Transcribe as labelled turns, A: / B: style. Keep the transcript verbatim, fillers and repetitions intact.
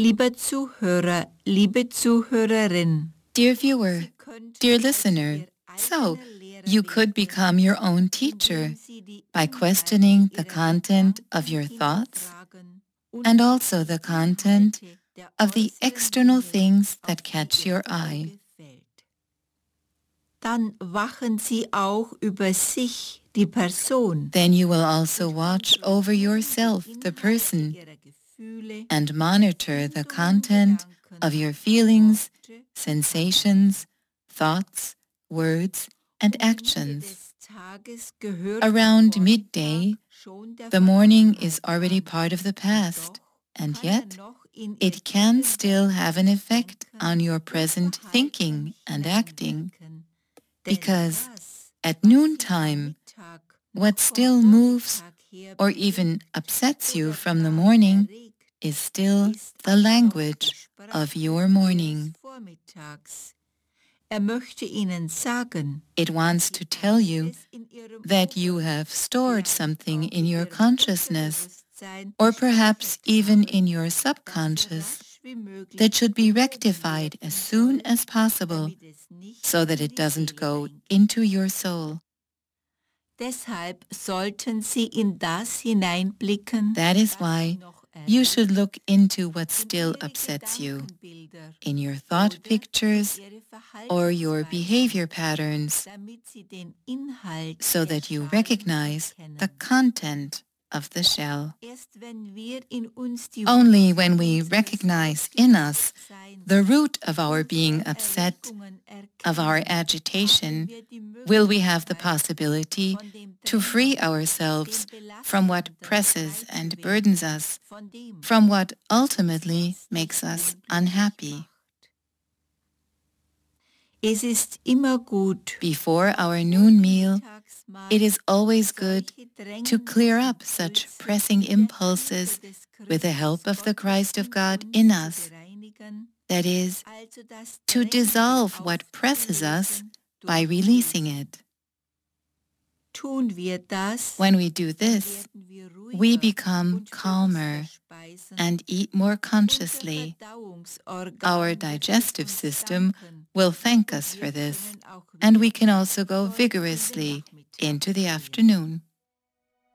A: Lieber Zuhörer, liebe Zuhörerin.
B: Dear viewer, dear listener, so you could become your own teacher by questioning the content of your thoughts and also the content of the external things that catch your eye.
A: Dann wachen Sie auch über sich, die Person.
B: Then you will also watch over yourself, the person, and monitor the content of your feelings, sensations, thoughts, words, and actions. Around midday, the morning is already part of the past, and yet it can still have an effect on your present thinking and acting, because at noontime, what still moves or even upsets you from the morning is still the language of your morning. It wants to tell you that you have stored something in your consciousness, or perhaps even in your subconscious, that should be rectified as soon as possible so that it doesn't go into your soul.
A: Deshalb sollten Sie in das hineinblicken.
B: That is why you should look into what still upsets you, in your thought pictures or your behavior patterns, so that you recognize the content of the shell. Only when we recognize in us the root of our being upset, of our agitation, will we have the possibility to free ourselves from what presses and burdens us, from what ultimately makes us unhappy.
A: Es ist immer gut,
B: before our noon meal, it is always good to clear up such pressing impulses with the help of the Christ of God in us. That is, to dissolve what presses us by releasing it. When we do this, we become calmer and eat more consciously. Our digestive system will thank us for this, and we can also go vigorously into the afternoon.